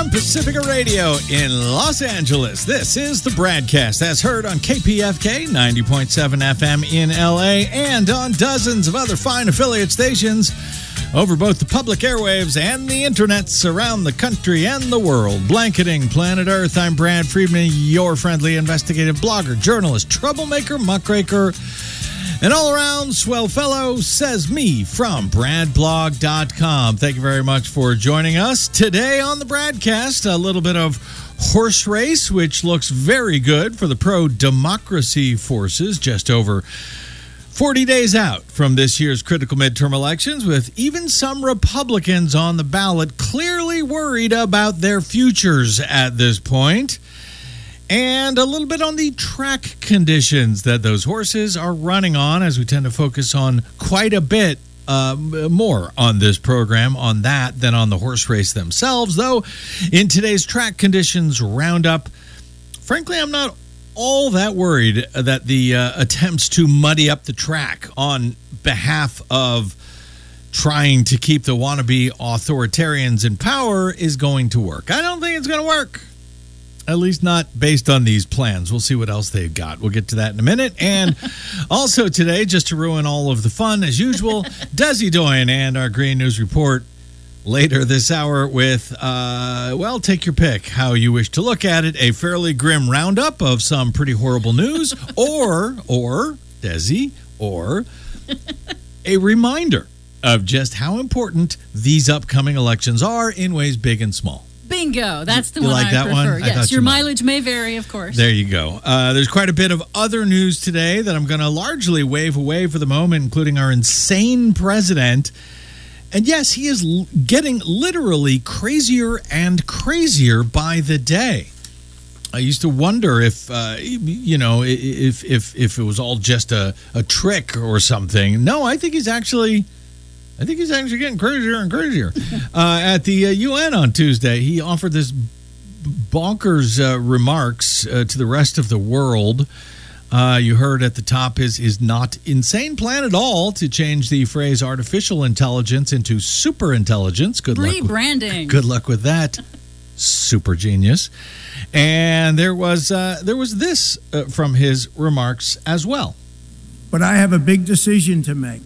on Pacifica Radio in Los Angeles. This is the Bradcast, as heard on KPFK 90.7 FM in LA and on dozens of other fine affiliate stations over both the public airwaves and the internets around the country and the world. Blanketing planet Earth, I'm Brad Friedman, your friendly investigative blogger, journalist, troublemaker, muckraker, and all-around swell fellow, says me from bradblog.com. Thank you very much for joining us. Today on the Bradcast, a little bit of horse race, which looks very good for the pro-democracy forces, just over 40 days out from this year's critical midterm elections, with even some Republicans on the ballot clearly worried about their futures at this point. And a little bit on the track conditions that those horses are running on, as we tend to focus on quite a bit more on this program on that than on the horse race themselves. Though in today's track conditions roundup, frankly, I'm not all that worried that the attempts to muddy up the track on behalf of trying to keep the wannabe authoritarians in power is going to work. I don't think it's going to work. At least not based on these plans. We'll see what else they've got. We'll get to that in a minute. And also today, just to ruin all of the fun, as usual, Desi Doyen and our Green News Report later this hour with, well, take your pick how you wish to look at it. A fairly grim roundup of some pretty horrible news, or Desi, or a reminder of just how important these upcoming elections are in ways big and small. Bingo. That's the you one like I that prefer. One? Yes, your mileage may vary, of course. There you go. There's quite a bit of other news today that I'm going to largely wave away for the moment, including our insane president. And yes, he is getting literally crazier and crazier by the day. I used to wonder if, if it was all just a trick or something. No, I think he's actually getting crazier and crazier. At the UN on Tuesday, he offered this bonkers remarks to the rest of the world. You heard at the top his not insane plan at all to change the phrase artificial intelligence into super intelligence. Rebranding. Good luck with that. Super genius. And there was this from his remarks as well. But I have a big decision to make.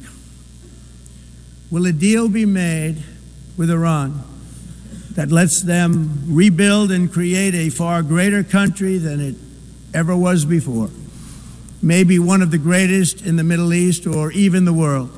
Will a deal be made with Iran that lets them rebuild and create a far greater country than it ever was before? Maybe one of the greatest in the Middle East or even the world?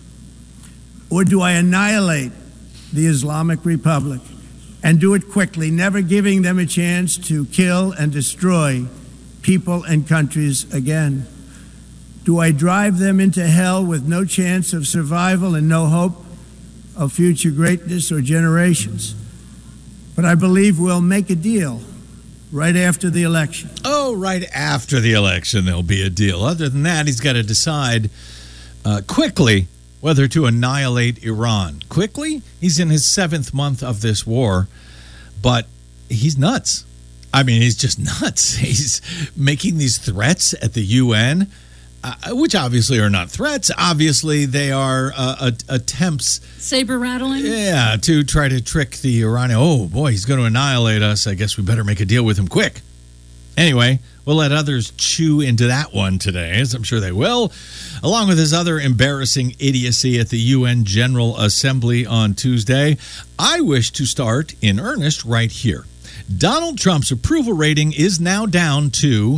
Or do I annihilate the Islamic Republic and do it quickly, never giving them a chance to kill and destroy people and countries again? Do I drive them into hell with no chance of survival and no hope of future greatness or generations? But I believe we'll make a deal right after the election. Oh, right after the election there'll be a deal. Other than that, he's got to decide quickly whether to annihilate Iran. Quickly? He's in his 7th month of this war, but he's nuts. I mean, he's just nuts. He's making these threats at the UN, which obviously are not threats. Obviously, they are attempts. Saber rattling? Yeah, to try to trick the Iranian. Oh, boy, he's going to annihilate us. I guess we better make a deal with him quick. Anyway, we'll let others chew into that one today, as I'm sure they will, along with his other embarrassing idiocy at the UN General Assembly on Tuesday. I wish to start in earnest right here. Donald Trump's approval rating is now down to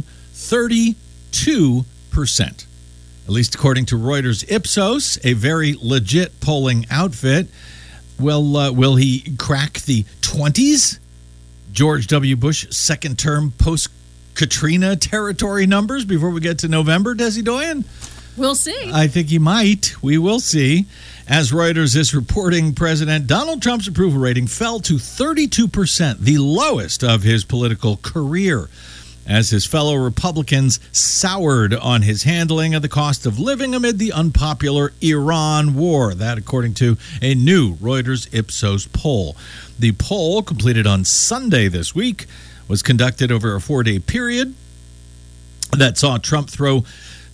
32%. At least according to Reuters Ipsos, a very legit polling outfit. Will he crack the 20s? George W. Bush second term post-Katrina territory numbers before we get to November, Desi Doyen? We'll see. I think he might. We will see. As Reuters is reporting, President Donald Trump's approval rating fell to 32%, the lowest of his political career, as his fellow Republicans soured on his handling of the cost of living amid the unpopular Iran war. That, according to a new Reuters Ipsos poll. The poll, completed on Sunday this week, was conducted over a 4-day period that saw Trump throw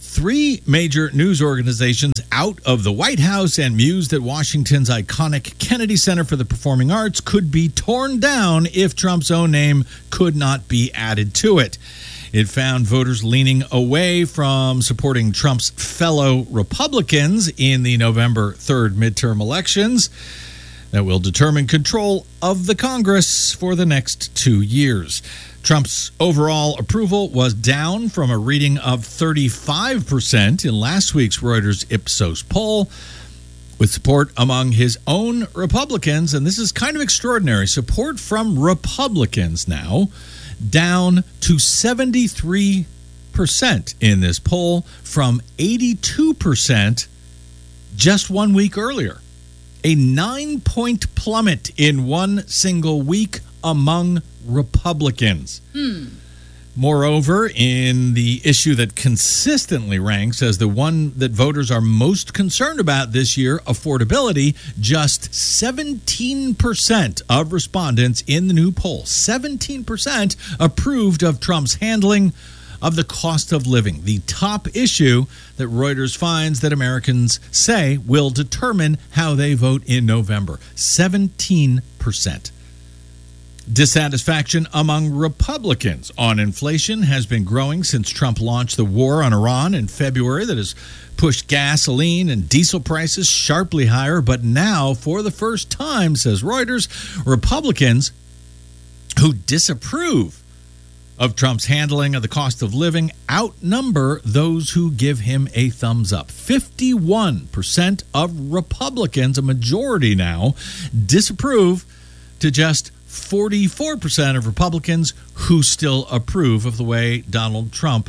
3 major news organizations out of the White House and mused that Washington's iconic Kennedy Center for the Performing Arts could be torn down if Trump's own name could not be added to it. It found voters leaning away from supporting Trump's fellow Republicans in the November 3rd midterm elections that will determine control of the Congress for the next 2 years. Trump's overall approval was down from a reading of 35% in last week's Reuters Ipsos poll, with support among his own Republicans, and this is kind of extraordinary, support from Republicans now down to 73% in this poll from 82% just 1 week earlier. A 9-point plummet in one single week among Republicans. Moreover, in the issue that consistently ranks as the one that voters are most concerned about this year, affordability, just 17% of respondents in the new poll, 17% approved of Trump's handling of the cost of living, the top issue that Reuters finds that Americans say will determine how they vote in November. 17%. Dissatisfaction among Republicans on inflation has been growing since Trump launched the war on Iran in February that has pushed gasoline and diesel prices sharply higher. But now, for the first time, says Reuters, Republicans who disapprove of Trump's handling of the cost of living outnumber those who give him a thumbs up. 51% of Republicans, a majority now, disapprove, to just 44% of Republicans who still approve of the way Donald Trump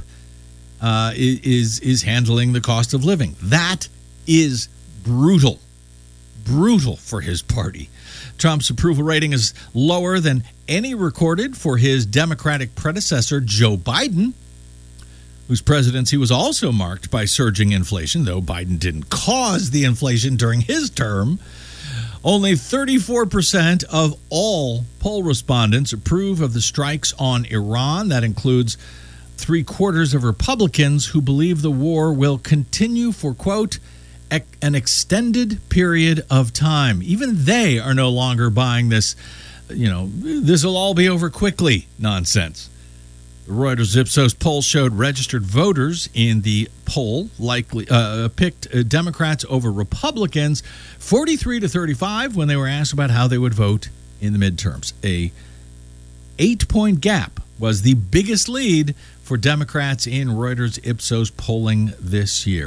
is handling the cost of living. That is brutal for his party. Trump's approval rating is lower than any recorded for his Democratic predecessor, Joe Biden, whose presidency was also marked by surging inflation, though Biden didn't cause the inflation during his term. Only 34% of all poll respondents approve of the strikes on Iran. That includes 3/4 of Republicans who believe the war will continue for, quote, an extended period of time. Even they are no longer buying this, this will all be over quickly nonsense. The Reuters Ipsos poll showed registered voters in the poll likely picked Democrats over Republicans 43-35 when they were asked about how they would vote in the midterms. A 8-point gap was the biggest lead for Democrats in Reuters Ipsos polling this year.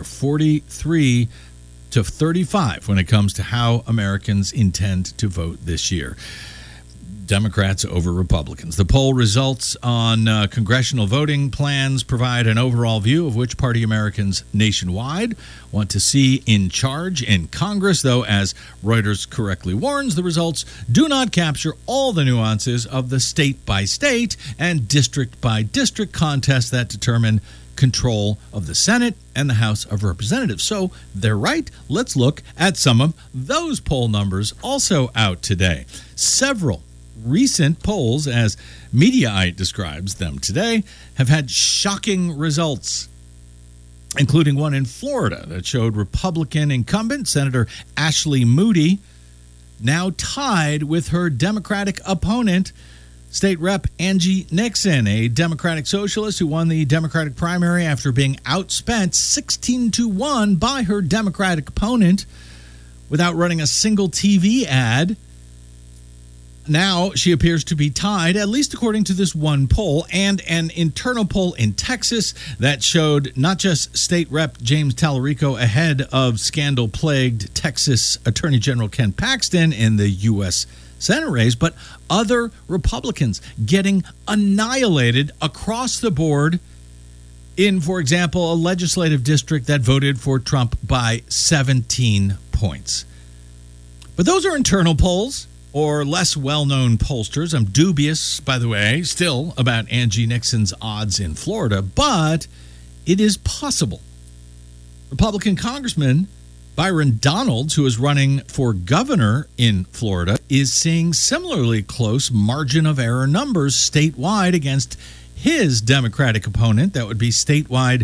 43-35 when it comes to how Americans intend to vote this year. Democrats over Republicans. The poll results on congressional voting plans provide an overall view of which party Americans nationwide want to see in charge in Congress, though, as Reuters correctly warns, the results do not capture all the nuances of the state-by-state and district-by-district contests that determine control of the Senate and the House of Representatives. So they're right. Let's look at some of those poll numbers also out today. Several recent polls, as Mediaite describes them today, have had shocking results, including one in Florida that showed Republican incumbent Senator Ashley Moody now tied with her Democratic opponent, State Rep Angie Nixon, a Democratic socialist who won the Democratic primary after being outspent 16-1 by her Democratic opponent without running a single TV ad. Now she appears to be tied, at least according to this one poll, and an internal poll in Texas that showed not just State Rep James Tallarico ahead of scandal-plagued Texas Attorney General Ken Paxton in the U.S. Senate race, but other Republicans getting annihilated across the board in, for example, a legislative district that voted for Trump by 17 points. But those are internal polls, or less well-known pollsters. I'm dubious, by the way, still about Angie Nixon's odds in Florida, but it is possible. Republican Congressman Byron Donalds, who is running for governor in Florida, is seeing similarly close margin of error numbers statewide against his Democratic opponent. That would be statewide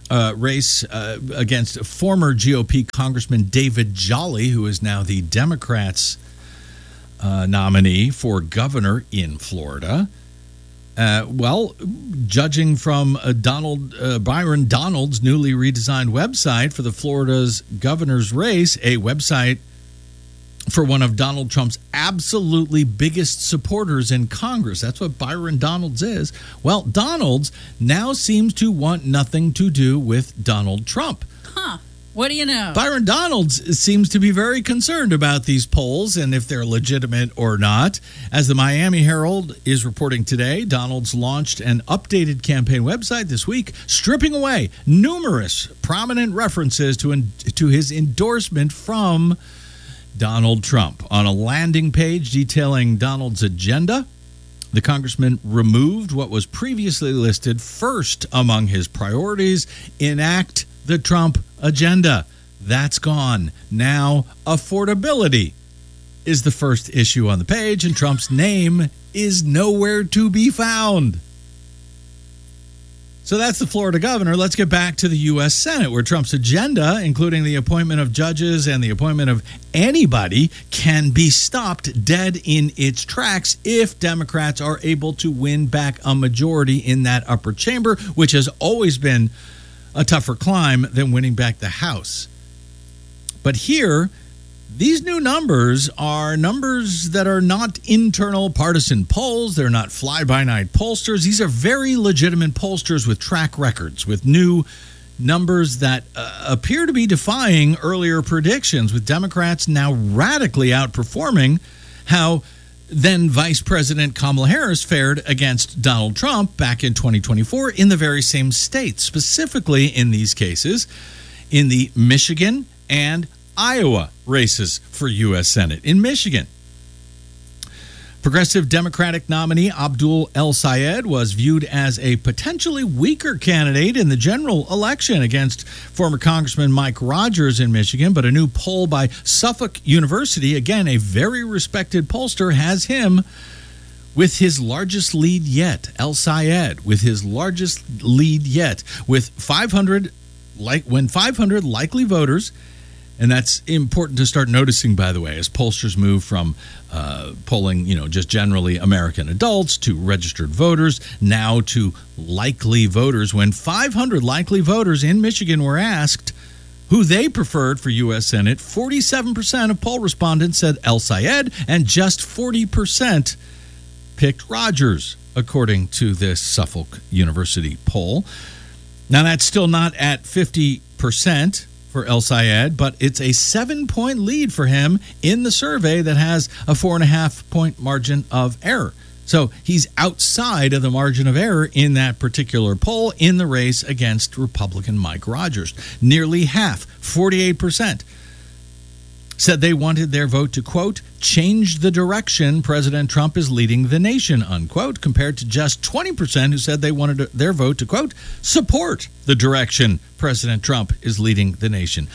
race against former GOP Congressman David Jolly, who is now the Democrats' nominee for governor in Florida. Judging from Byron Donalds' newly redesigned website for the Florida's governor's race, a website for one of Donald Trump's absolutely biggest supporters in Congress. That's what Byron Donalds is. Well, Donalds now seems to want nothing to do with Donald Trump. Huh. What do you know? Byron Donalds seems to be very concerned about these polls and if they're legitimate or not. As the Miami Herald is reporting today, Donalds launched an updated campaign website this week, stripping away numerous prominent references to his endorsement from Donald Trump. On a landing page detailing Donald's agenda, the congressman removed what was previously listed first among his priorities: enact the Trump agenda. That's gone. Now, affordability is the first issue on the page, and Trump's name is nowhere to be found. So that's the Florida governor. Let's get back to the U.S. Senate, where Trump's agenda, including the appointment of judges and the appointment of anybody, can be stopped dead in its tracks if Democrats are able to win back a majority in that upper chamber, which has always been a tougher climb than winning back the House. But here, these new numbers are numbers that are not internal partisan polls. They're not fly-by-night pollsters. These are very legitimate pollsters with track records, with new numbers that appear to be defying earlier predictions, with Democrats now radically outperforming how then Vice President Kamala Harris fared against Donald Trump back in 2024 in the very same states, specifically in these cases in the Michigan and Iowa races for U.S. Senate. In Michigan, Progressive Democratic nominee Abdul El-Sayed was viewed as a potentially weaker candidate in the general election against former Congressman Mike Rogers in Michigan, but a new poll by Suffolk University, again a very respected pollster, has him with his largest lead yet. El-Sayed with his largest lead yet, with 500 likely voters. And that's important to start noticing, by the way, as pollsters move from polling, just generally American adults to registered voters, now to likely voters. When 500 likely voters in Michigan were asked who they preferred for U.S. Senate, 47% of poll respondents said El-Sayed, and just 40% picked Rogers, according to this Suffolk University poll. Now, that's still not at 50% for El-Sayed, but it's a 7-point lead for him in the survey that has a 4.5-point margin of error. So he's outside of the margin of error in that particular poll in the race against Republican Mike Rogers. Nearly half, 48%, said they wanted their vote to, quote, change the direction President Trump is leading the nation, unquote, compared to just 20% who said they wanted their vote to, quote, support the direction President Trump is leading the nation.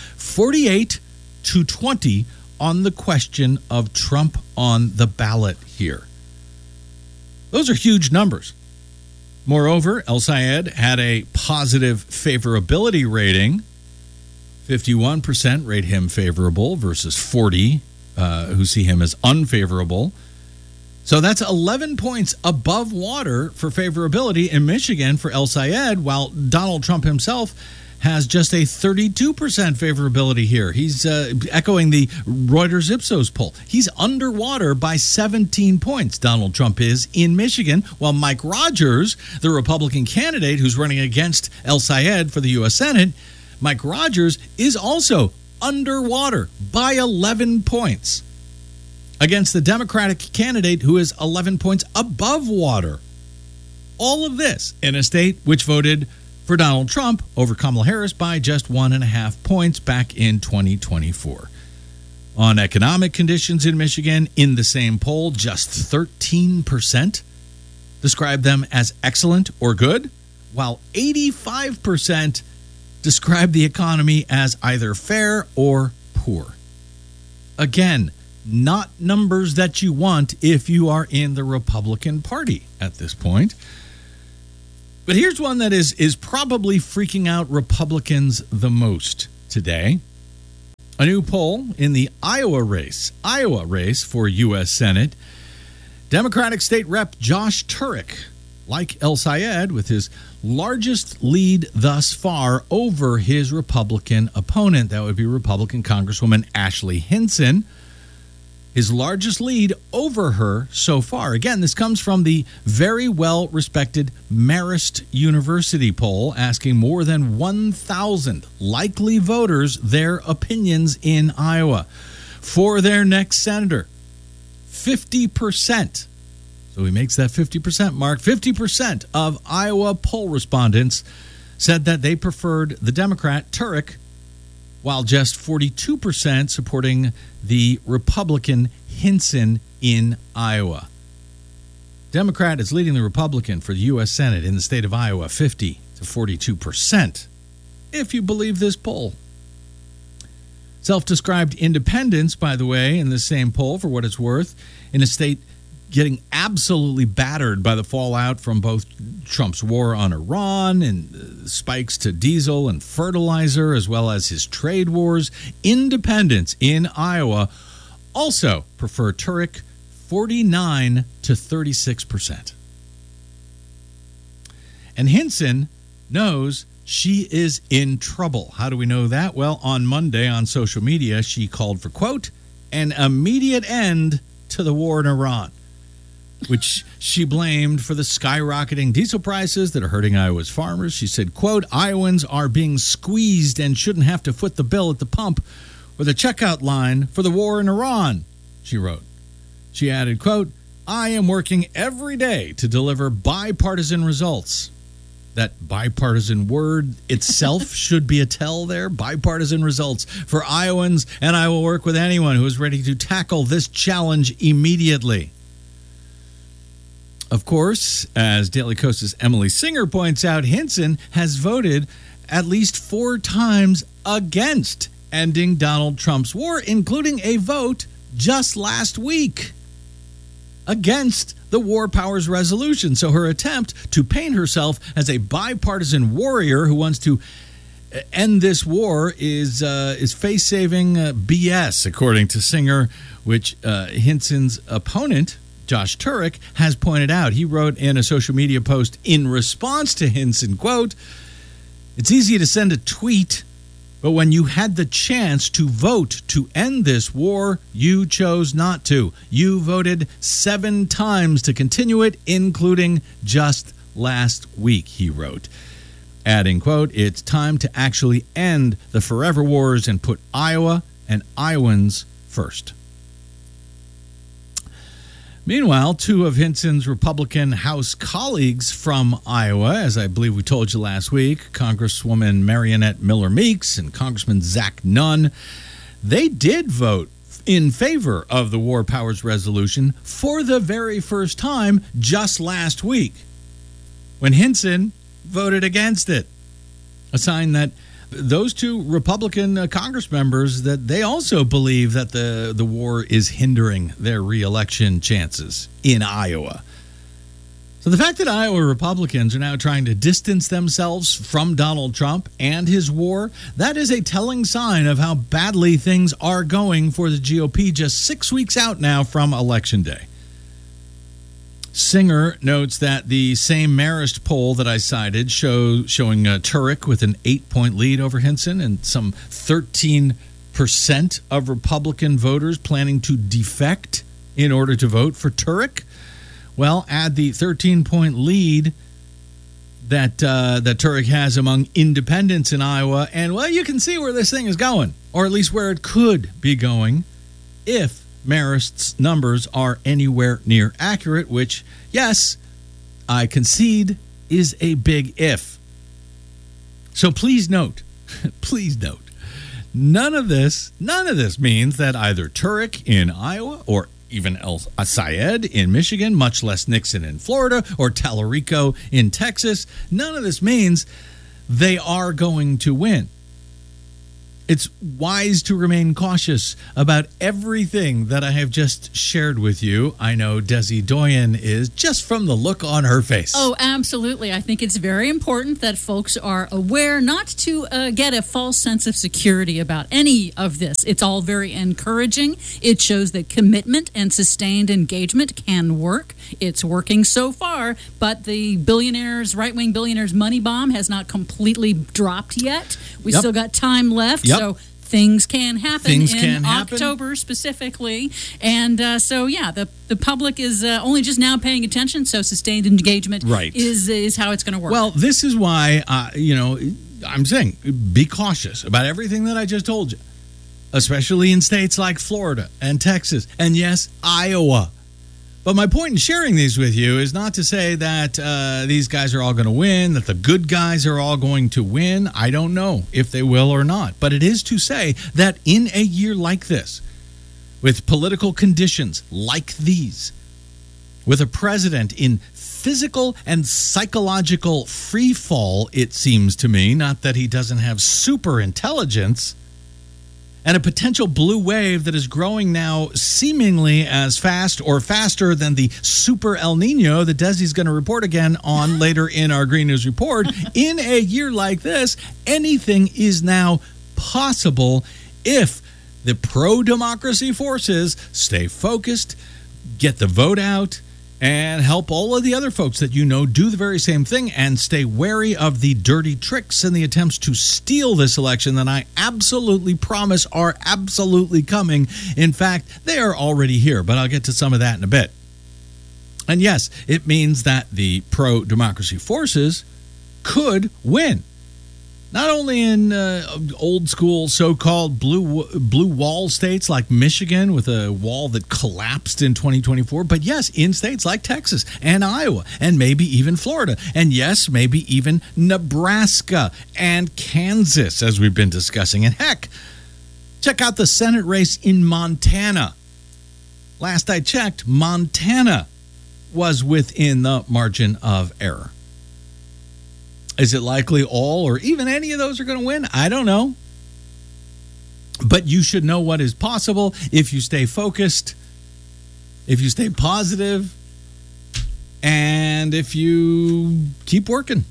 48-20 on the question of Trump on the ballot here. Those are huge numbers. Moreover, El-Sayed had a positive favorability rating. 51% rate him favorable versus 40% who see him as unfavorable. So that's 11 points above water for favorability in Michigan for El-Sayed, while Donald Trump himself has just a 32% favorability here. He's echoing the Reuters Ipsos poll. He's underwater by 17 points, Donald Trump is, in Michigan, while Mike Rogers, the Republican candidate who's running against El-Sayed for the U.S. Senate, Mike Rogers is also underwater by 11 points against the Democratic candidate who is 11 points above water. All of this in a state which voted for Donald Trump over Kamala Harris by just 1.5 points back in 2024. On economic conditions in Michigan, in the same poll, just 13% described them as excellent or good, while 85% describe the economy as either fair or poor. Again, not numbers that you want if you are in the Republican Party at this point. But here's one that is probably freaking out Republicans the most today. A new poll in the Iowa race for U.S. Senate. Democratic State Rep Josh Turek, like El Sayed, with his largest lead thus far over his Republican opponent. That would be Republican Congresswoman Ashley Hinson. His largest lead over her so far. Again, this comes from the very well-respected Marist University poll, asking more than 1,000 likely voters their opinions in Iowa for their next senator. 50%. So he makes that 50% mark. 50% of Iowa poll respondents said that they preferred the Democrat, Turek, while just 42% supporting the Republican Hinson in Iowa. Democrat is leading the Republican for the U.S. Senate in the state of Iowa, 50 to 42%, if you believe this poll. Self-described independents, by the way, in the same poll, for what it's worth, in a state getting absolutely battered by the fallout from both Trump's war on Iran and spikes to diesel and fertilizer, as well as his trade wars. Independents in Iowa also prefer Turek, 49 to 36%. And Hinson knows she is in trouble. How do we know that? Well, on Monday on social media, she called for, quote, an immediate end to the war in Iran, which she blamed for the skyrocketing diesel prices that are hurting Iowa's farmers. She said, quote, Iowans are being squeezed and shouldn't have to foot the bill at the pump with a checkout line for the war in Iran, she wrote. She added, quote, I am working every day to deliver bipartisan results. That bipartisan word itself should be a tell there. Bipartisan results for Iowans, and I will work with anyone who is ready to tackle this challenge immediately. Of course, as Daily Kost's Emily Singer points out, Hinson has voted at least 4 times against ending Donald Trump's war, including a vote just last week against the War Powers Resolution. So her attempt to paint herself as a bipartisan warrior who wants to end this war is face-saving BS, according to Singer, which Hinson's opponent, Josh Turek, has pointed out. He wrote in a social media post in response to Hinson, quote, it's easy to send a tweet, but when you had the chance to vote to end this war, you chose not to. You voted 7 times to continue it, including just last week, he wrote. Adding, quote, it's time to actually end the forever wars and put Iowa and Iowans first. Meanwhile, 2 of Hinson's Republican House colleagues from Iowa, as I believe we told you last week, Congresswoman Marionette Miller Meeks and Congressman Zach Nunn, they did vote in favor of the War Powers Resolution for the very first time just last week, when Hinson voted against it. A sign that those 2 Republican Congress members, that they also believe that the war is hindering their re-election chances in Iowa. So the fact that Iowa Republicans are now trying to distance themselves from Donald Trump and his war, that is a telling sign of how badly things are going for the GOP just 6 weeks out now from Election Day. Singer notes that the same Marist poll that I cited showing Turek with an 8-point lead over Hinson and some 13% of Republican voters planning to defect in order to vote for Turek. Well, add the 13-point lead that Turek has among independents in Iowa, and, well, you can see where this thing is going, or at least where it could be going if Marist's numbers are anywhere near accurate, which, yes, I concede is a big if. So please note, none of this means that either Turek in Iowa or even El Sayed in Michigan, much less Nixon in Florida or Tallarico in Texas, none of this means they are going to win. It's wise to remain cautious about everything that I have just shared with you. I know Desi Doyen is, just from the look on her face. Oh, absolutely. I think it's very important that folks are aware not to get a false sense of security about any of this. It's all very encouraging. It shows that commitment and sustained engagement can work. It's working so far, but the right-wing billionaires' money bomb has not completely dropped yet. We still got time left. So things can happen in October specifically. And the public is only just now paying attention, so sustained engagement is how it's going to work. Well, this is why, I'm saying be cautious about everything that I just told you, especially in states like Florida and Texas and, yes, Iowa. But my point in sharing these with you is not to say that these guys are all going to win, that the good guys are all going to win. I don't know if they will or not. But it is to say that in a year like this, with political conditions like these, with a president in physical and psychological free fall, it seems to me, not that he doesn't have super intelligence, and a potential blue wave that is growing now seemingly as fast or faster than the super El Nino that Desi's going to report again on later in our Green News Report. In a year like this, anything is now possible if the pro-democracy forces stay focused, get the vote out, and help all of the other folks that you know do the very same thing and stay wary of the dirty tricks and the attempts to steal this election that I absolutely promise are absolutely coming. In fact, they are already here, but I'll get to some of that in a bit. And yes, it means that the pro-democracy forces could win. Not only in old school so-called blue wall states like Michigan with a wall that collapsed in 2024, but yes, in states like Texas and Iowa and maybe even Florida. And yes, maybe even Nebraska and Kansas, as we've been discussing. And heck, check out the Senate race in Montana. Last I checked, Montana was within the margin of error. Is it likely all or even any of those are going to win? I don't know. But you should know what is possible if you stay focused, if you stay positive, and if you keep working.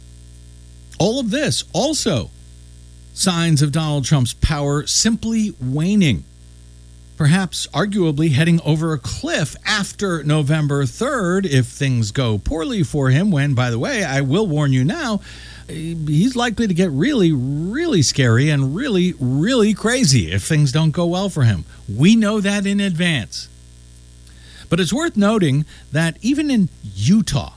All of this also signs of Donald Trump's power simply waning. Perhaps arguably heading over a cliff after November 3rd if things go poorly for him, when, by the way, I will warn you now, he's likely to get really, really scary and really, really crazy if things don't go well for him. We know that in advance. But it's worth noting that even in Utah,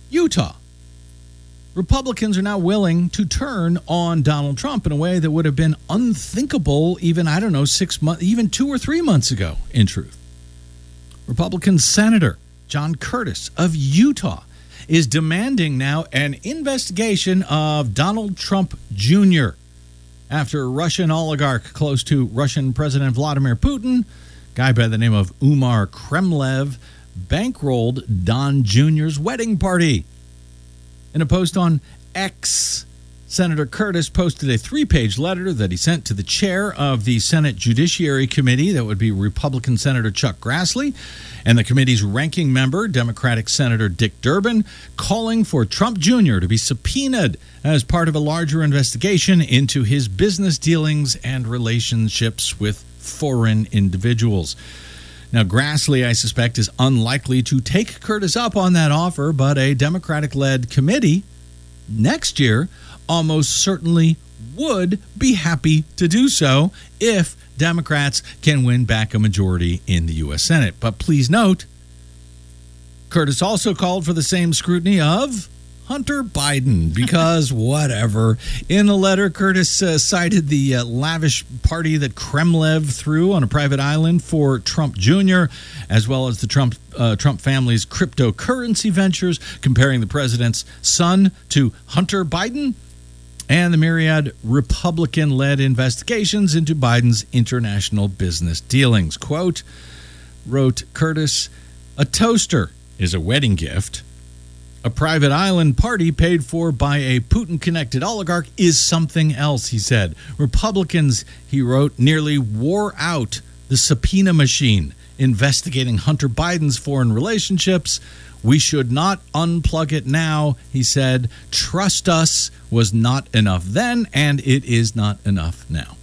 Republicans are now willing to turn on Donald Trump in a way that would have been unthinkable even, 6 months, even 2 or 3 months ago, in truth. Republican Senator John Curtis of Utah is demanding now an investigation of Donald Trump Jr. after a Russian oligarch close to Russian President Vladimir Putin, a guy by the name of Umar Kremlev, bankrolled Don Jr.'s wedding party. In a post on X, Senator Curtis posted a 3-page letter that he sent to the chair of the Senate Judiciary Committee, that would be Republican Senator Chuck Grassley, and the committee's ranking member, Democratic Senator Dick Durbin, calling for Trump Jr. to be subpoenaed as part of a larger investigation into his business dealings and relationships with foreign individuals. Now, Grassley, I suspect, is unlikely to take Curtis up on that offer, but a Democratic-led committee next year almost certainly would be happy to do so if Democrats can win back a majority in the U.S. Senate. But please note, Curtis also called for the same scrutiny of Hunter Biden, because whatever. In the letter, Curtis cited the lavish party that Kremlev threw on a private island for Trump Jr., as well as the Trump family's cryptocurrency ventures, comparing the president's son to Hunter Biden, and the myriad Republican-led investigations into Biden's international business dealings. Quote, wrote Curtis, "A toaster is a wedding gift. A private island party paid for by a Putin-connected oligarch is something else, he said. Republicans, he wrote, nearly wore out the subpoena machine investigating Hunter Biden's foreign relationships. We should not unplug it now, he said. Trust us was not enough then, and it is not enough now.